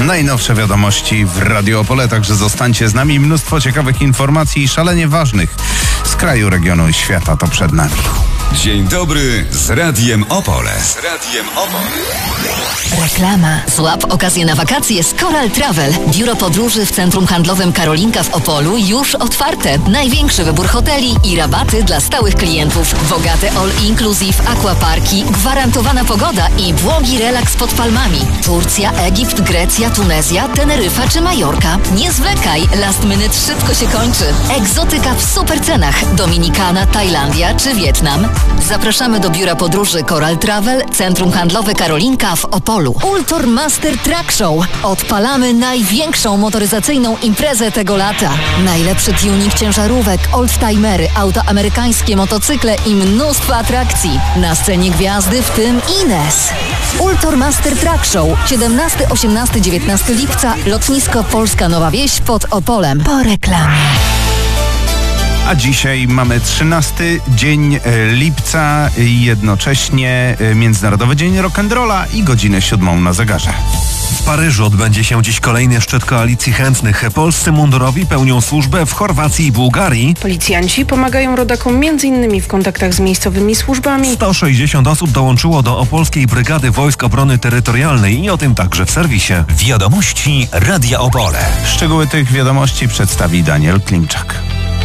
Najnowsze wiadomości w Radio Opole, także zostańcie z nami. Mnóstwo ciekawych informacji i szalenie ważnych z kraju, regionu i świata to przed nami. Dzień dobry z Radiem Opole. Reklama. Złap okazję na wakacje z Coral Travel. Biuro podróży w Centrum Handlowym Karolinka w Opolu już otwarte. Największy wybór hoteli i rabaty dla stałych klientów. Bogate all-inclusive aquaparki, gwarantowana pogoda i błogi relaks pod palmami. Turcja, Egipt, Grecja, Tunezja, Teneryfa czy Majorka. Nie zwlekaj, last minute szybko się kończy. Egzotyka w super cenach. Dominikana, Tajlandia czy Wietnam. Zapraszamy do biura podróży Coral Travel, Centrum Handlowe Karolinka w Opolu. Ultor Master Truck Show. Odpalamy największą motoryzacyjną imprezę tego lata. Najlepszy tuning ciężarówek, oldtimery, auta amerykańskie, motocykle i mnóstwo atrakcji. Na scenie gwiazdy, w tym Ines. Ultor Master Truck Show. 17, 18, 19 lipca. Lotnisko Polska Nowa Wieś pod Opolem. Po reklamie. A dzisiaj mamy 13 dzień lipca i jednocześnie Międzynarodowy Dzień Rock'n'Rolla i godzinę 7 na zegarze. W Paryżu odbędzie się dziś kolejny szczyt koalicji chętnych. Polscy mundurowi pełnią służbę w Chorwacji i Bułgarii. Policjanci pomagają rodakom m.in. w kontaktach z miejscowymi służbami. 160 osób dołączyło do Opolskiej Brygady Wojsk Obrony Terytorialnej i o tym także w serwisie. Wiadomości Radia Opole. Szczegóły tych wiadomości przedstawi Daniel Klimczak.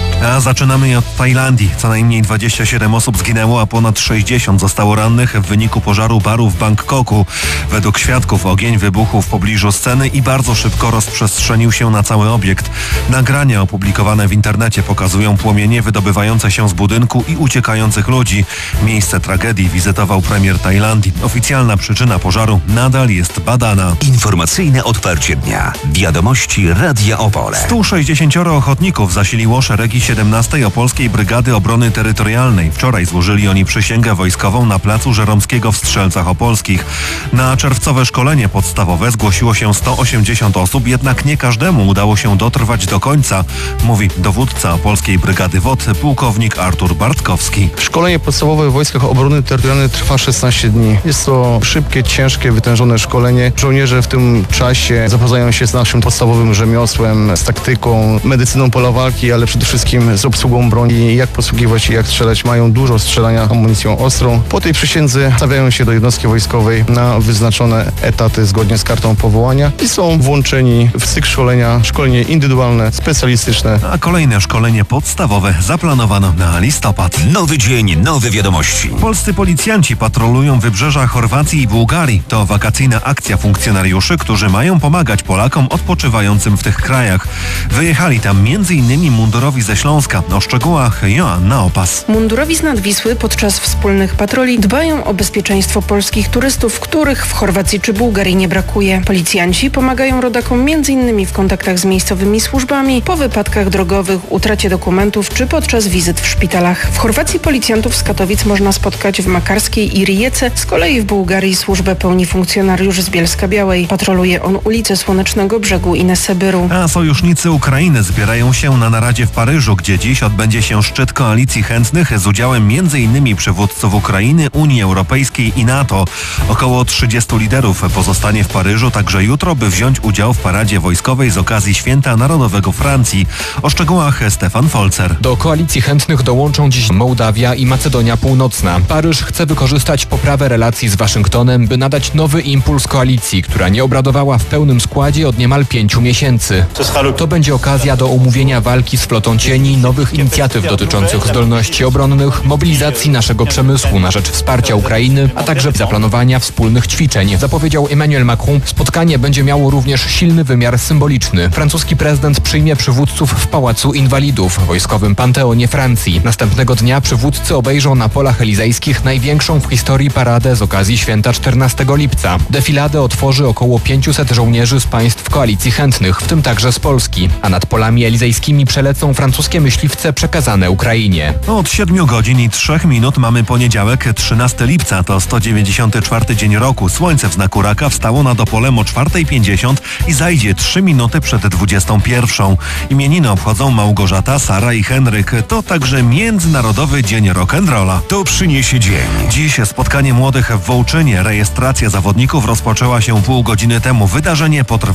A zaczynamy je od Tajlandii. Co najmniej 27 osób zginęło, a ponad 60 zostało rannych w wyniku pożaru baru w Bangkoku. Według świadków ogień wybuchł w pobliżu sceny i bardzo szybko rozprzestrzenił się na cały obiekt. Nagrania opublikowane w internecie pokazują płomienie wydobywające się z budynku i uciekających ludzi. Miejsce tragedii wizytował premier Tajlandii. Oficjalna przyczyna pożaru nadal jest badana. Informacyjne otwarcie dnia. Wiadomości Radia Opole. 160 ochotników zasiliło szeregi 17 Opolskiej Brygady Obrony Terytorialnej. Wczoraj złożyli oni przysięgę wojskową na placu Żeromskiego w Strzelcach Opolskich. Na czerwcowe szkolenie podstawowe zgłosiło się 180 osób, jednak nie każdemu udało się dotrwać do końca, mówi dowódca Opolskiej Brygady WOT, pułkownik Artur Bartkowski. Szkolenie podstawowe w Wojskach Obrony Terytorialnej trwa 16 dni. Jest to szybkie, ciężkie, wytężone szkolenie. Żołnierze w tym czasie zapoznają się z naszym podstawowym rzemiosłem, z taktyką, medycyną pola walki, ale przede wszystkim z obsługą broni, jak posługiwać i jak strzelać. Mają dużo strzelania amunicją ostrą. Po tej przysiędze stawiają się do jednostki wojskowej na wyznaczone etaty zgodnie z kartą powołania i są włączeni w cykl szkolenia, szkolenie indywidualne, specjalistyczne. A kolejne szkolenie podstawowe zaplanowano na listopad. Nowy dzień, nowe wiadomości. Polscy policjanci patrolują wybrzeża Chorwacji i Bułgarii. To wakacyjna akcja funkcjonariuszy, którzy mają pomagać Polakom odpoczywającym w tych krajach. Wyjechali tam m.in. mundurowi ze Śląska. O szczegółach Joanna Opas. Mundurowi z Nadwisły podczas wspólnych patroli dbają o bezpieczeństwo polskich turystów, których w Chorwacji czy Bułgarii nie brakuje. Policjanci pomagają rodakom m.in. w kontaktach z miejscowymi służbami, po wypadkach drogowych, utracie dokumentów czy podczas wizyt w szpitalach. W Chorwacji policjantów z Katowic można spotkać w Makarskiej i Rijece. Z kolei w Bułgarii służbę pełni funkcjonariusz z Bielska-Białej. Patroluje on ulicę Słonecznego Brzegu i Nesebyru. A sojusznicy Ukrainy zbierają się na naradzie w Paryżu, gdzie dziś odbędzie się szczyt koalicji chętnych z udziałem m.in. przywódców Ukrainy, Unii Europejskiej i NATO. Około 30 liderów pozostanie w Paryżu także jutro, by wziąć udział w paradzie wojskowej z okazji Święta Narodowego Francji. O szczegółach Stefan Folzer. Do koalicji chętnych dołączą dziś Mołdawia i Macedonia Północna. Paryż chce wykorzystać poprawę relacji z Waszyngtonem, by nadać nowy impuls koalicji, która nie obradowała w pełnym składzie od niemal 5 miesięcy. To będzie okazja do omówienia walki z flotą cieni, nowych inicjatyw dotyczących zdolności obronnych, mobilizacji naszego przemysłu na rzecz wsparcia Ukrainy, a także zaplanowania wspólnych ćwiczeń. Zapowiedział Emmanuel Macron. Spotkanie będzie miało również silny wymiar symboliczny. Francuski prezydent przyjmie przywódców w Pałacu Inwalidów, wojskowym panteonie Francji. Następnego dnia przywódcy obejrzą na polach elizejskich największą w historii paradę z okazji święta 14 lipca. Defiladę otworzy około 500 żołnierzy z państw koalicji chętnych, w tym także z Polski. A nad polami elizejskimi przelecą francuskie myśliwce przekazane Ukrainie. Od 7 godzin i 3 minut mamy poniedziałek, 13 lipca. To 194 dzień roku. Słońce w znaku raka wstało nad Opolem o 4:50 i zajdzie 3 minuty przed 21. Imieniny obchodzą Małgorzata, Sara i Henryk. To także Międzynarodowy Dzień Rock'n'Rolla. To przyniesie dzień. Dziś spotkanie młodych w Wołczynie. Rejestracja zawodników rozpoczęła się pół godziny temu. Wydarzenie potrwa